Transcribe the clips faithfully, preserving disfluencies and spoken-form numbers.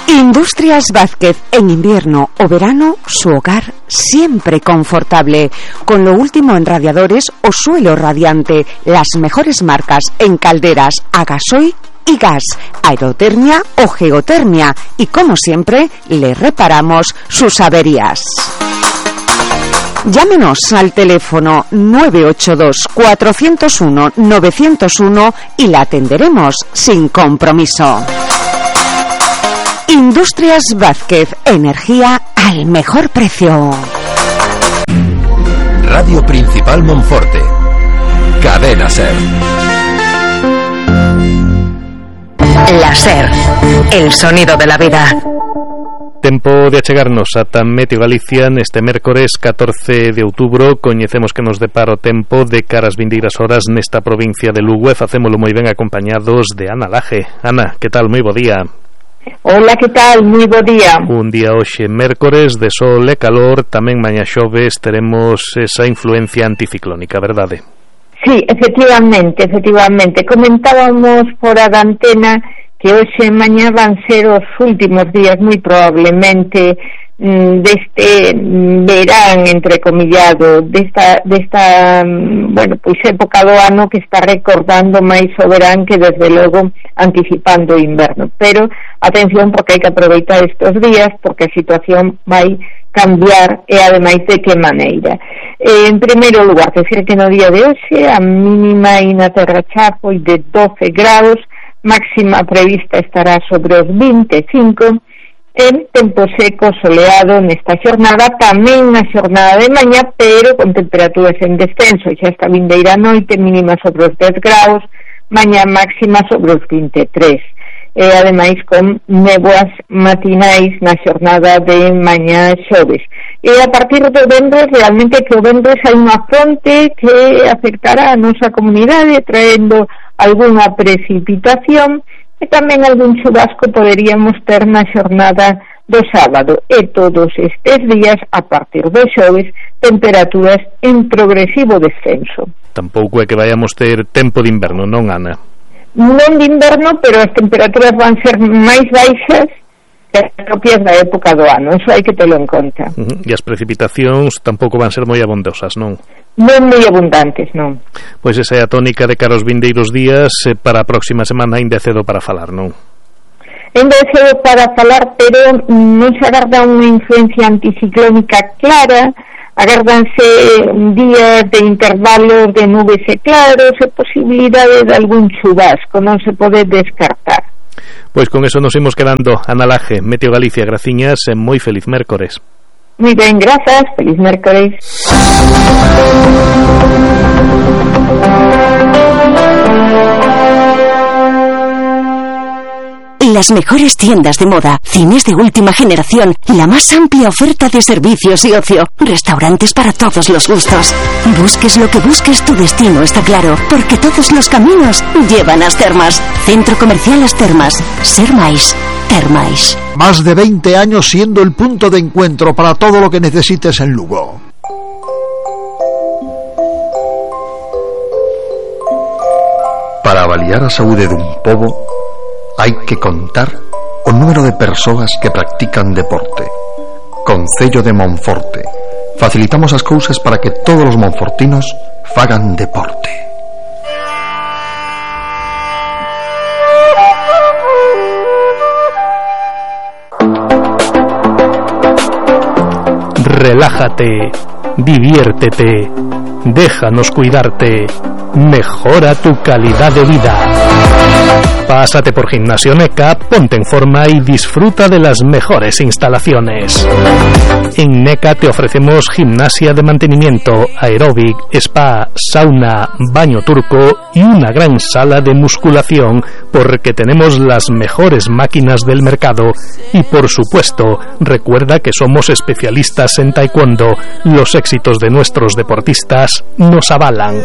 Industrias Vázquez, en invierno o verano, su hogar siempre confortable, con lo último en radiadores o suelo radiante, las mejores marcas en calderas a gasoil y gas, aerotermia o geotermia, y como siempre, le reparamos sus averías. Llámenos al teléfono nueve ocho dos, cuatro cero uno, nueve cero uno y la atenderemos sin compromiso. Industrias Vázquez, energía al mejor precio. Radio Principal Monforte. Cadena Ser. La Ser, el sonido de la vida. Tempo de achegarnos ata Meteo Galicia neste mércores catorce de outubro. Coñecemos que nos depara o tempo de caras vindeiras horas nesta provincia de Lugo e facémolo moi ben acompañados de Ana Laje. Ana, que tal? Moi bo día. Hola, que tal? Moi bo día. Un día hoxe mércores de sol e calor, tamén mañá xoves teremos esa influencia anticiclónica, verdade? Sí, efectivamente, efectivamente. Comentábamos fora da antena que hoxe e mañá van ser os últimos días, moi probablemente, deste verán, entrecomillado, desta, desta, bueno, pois época do ano que está recordando máis o verán que, desde logo, anticipando o inverno. Pero, atención, porque hai que aproveitar estes días, porque a situación vai cambiar, e ademais de que maneira. Eh, en primeiro lugar, decir que no día de hoxe a mínima aí na Terra Cha foi de doce graus, máxima prevista estará sobre os vinte e cinco, en tempo seco soleado nesta xornada, tamén na xornada de mañá, pero con temperaturas en descenso. Xa esta vindeira noite, mínima sobre os dez graus, mañá máxima sobre os vinte e tres, e ademais con néboas matinais na xornada de mañá xoves. E a partir do venres, realmente que o venres hai unha fronte que afectará a nosa comunidade, traendo algunha precipitación e tamén algún chubasco poderíamos ter na xornada do sábado, e todos estes días, a partir do xoves, temperaturas en progresivo descenso. Tampouco é que vayamos ter tempo de inverno, non, Ana? Non de inverno, pero as temperaturas van ser máis baixas que as propias da época do ano, eso hai que telo en conta. Uh-huh. E as precipitacións tampouco van ser moi abondosas, non? Non moi abundantes, non. Pois esa é a tónica de cara aos vindeiros días. eh, para a próxima semana ainda é cedo para falar, non? Ainda é cedo para falar, pero non se agarda unha influencia anticiclónica clara. Agárdanse días de intervalos de nubes e claros e posibilidade de algún chubasco, non se pode descartar. Pois con eso nos imos quedando. Ana Laje, Meteo Galicia, graciñas e moi feliz mércores. Moi ben, grazas, feliz mércores. Las mejores tiendas de moda, cines de última generación, la más amplia oferta de servicios y ocio, restaurantes para todos los gustos. Busques lo que busques, tu destino está claro, porque todos los caminos llevan a As Termas. Centro Comercial As Termas. Ser máis, ter máis. Más de veinte años siendo el punto de encuentro para todo lo que necesites en Lugo. Para avaliar a saúde dun pobo hai que contar o número de persoas que practican deporte. Concello de Monforte. Facilitamos as cousas para que todos os monfortinos fagan deporte. Relájate, diviértete, déjanos cuidarte, mejora tu calidad de vida. Pásate por Gimnasio NECA, ponte en forma y disfruta de las mejores instalaciones. En NECA te ofrecemos gimnasia de mantenimiento, aeróbic, spa, sauna, baño turco y una gran sala de musculación, porque tenemos las mejores máquinas del mercado. Y por supuesto, recuerda que somos especialistas en taekwondo. Los éxitos de nuestros deportistas nos avalan.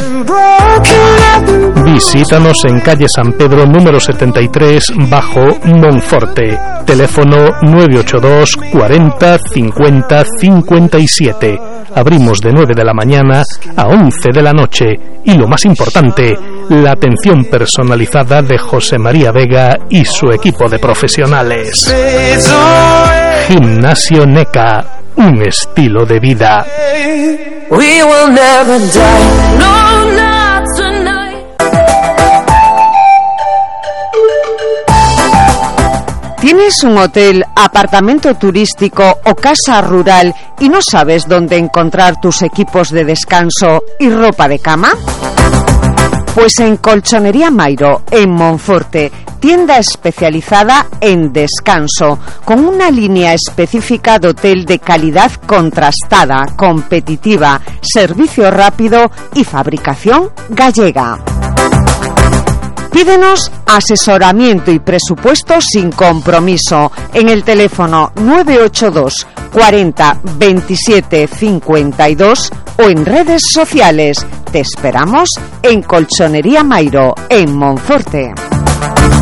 Visítanos en calle San Pedro número setenta y tres, bajo Monforte. Teléfono nueve ocho dos cuarenta cincuenta cincuenta y siete. Abrimos de nueve de la mañana a once de la noche. Y lo más importante, la atención personalizada de José María Vega y su equipo de profesionales. Gimnasio NECA, un estilo de vida. ¿Tienes un hotel, apartamento turístico o casa rural y no sabes dónde encontrar tus equipos de descanso y ropa de cama? Pues en Colchonería Mairo, en Monforte, tienda especializada en descanso, con una línea específica de hotel de calidad contrastada, competitiva, servicio rápido y fabricación gallega. Pídenos asesoramiento y presupuesto sin compromiso en el teléfono nueve ocho dos cuarenta veintisiete cincuenta y dos o en redes sociales. Te esperamos en Colchonería Mairo, en Monforte.